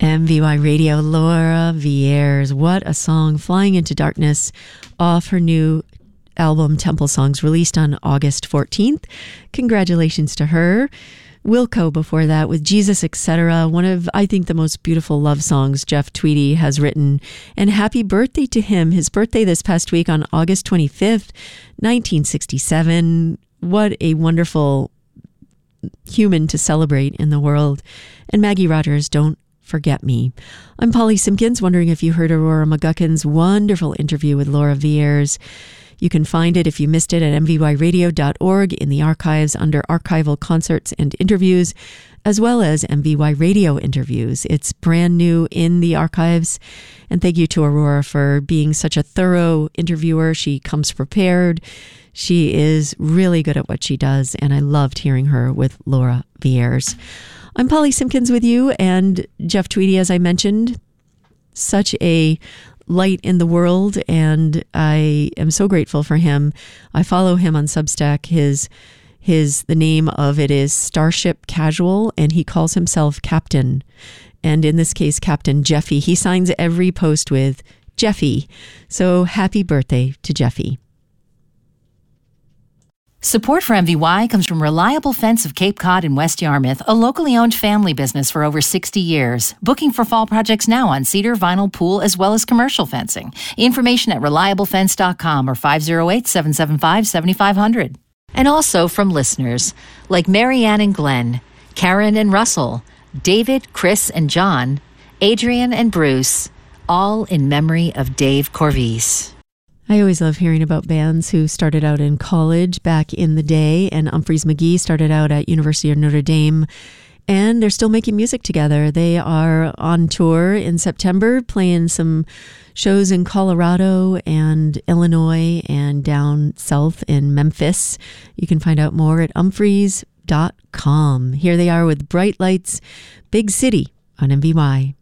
MVY Radio, Laura Vieres. What a song. Flying into Darkness off her new album, Temple Songs, released on August 14th. Congratulations to her. Wilco before that with Jesus, Etc. One of, I think, the most beautiful love songs Jeff Tweedy has written. And happy birthday to him. His birthday this past week on August 25th, 1967. What a wonderful human to celebrate in the world. And Maggie Rogers, Don't Forget Me. I'm Polly Simpkins, wondering if you heard Aurora McGuckin's wonderful interview with Laura Vieres. You can find it, if you missed it, at mvyradio.org in the archives under archival concerts and interviews, as well as MVY Radio interviews. It's brand new in the archives. And thank you to Aurora for being such a thorough interviewer. She comes prepared. She is really good at what she does, and I loved hearing her with Laura Vieres. I'm Polly Simpkins with you, and Jeff Tweedy, as I mentioned, such a light in the world, and I am so grateful for him. I follow him on Substack. The name of it is Starship Casual, and he calls himself Captain. And in this case, Captain Jeffy. He signs every post with Jeffy. So happy birthday to Jeffy. Support for MVY comes from Reliable Fence of Cape Cod in West Yarmouth, a locally owned family business for over 60 years. Booking for fall projects now on cedar, vinyl, pool, as well as commercial fencing. Information at reliablefence.com or 508-775-7500. And also from listeners like Marianne and Glenn, Karen and Russell, David, Chris and John, Adrian and Bruce, all in memory of Dave Corvise. I always love hearing about bands who started out in college back in the day, and Umphrey's McGee started out at University of Notre Dame, and they're still making music together. They are on tour in September, playing some shows in Colorado and Illinois and down south in Memphis. You can find out more at umphreys.com. Here they are with Bright Lights, Big City on MVY.